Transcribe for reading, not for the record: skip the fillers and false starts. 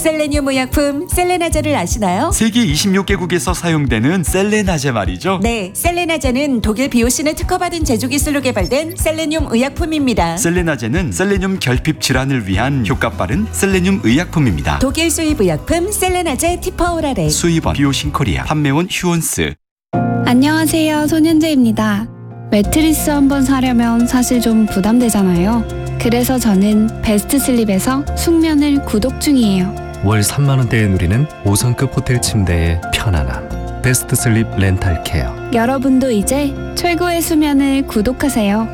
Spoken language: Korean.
셀레늄 의약품 셀레나제를 아시나요? 세계 26개국에서 사용되는 셀레나제 말이죠. 네, 셀레나제는 독일 비오신을 특허받은 제조 기술로 개발된 셀레늄 의약품입니다. 셀레나제는 셀레늄 결핍 질환을 위한 효과 빠른 셀레늄 의약품입니다. 독일 수입 의약품 셀레나제 티퍼오라레. 수입원 비오신코리아, 판매원 휴원스. 안녕하세요, 손현재입니다. 매트리스 한번 사려면 사실 좀 부담되잖아요. 그래서 저는 베스트슬립에서 숙면을 구독 중이에요. 월 3만 원대에 누리는 5성급 호텔 침대의 편안함. 베스트슬립 렌탈케어. 여러분도 이제 최고의 수면을 구독하세요.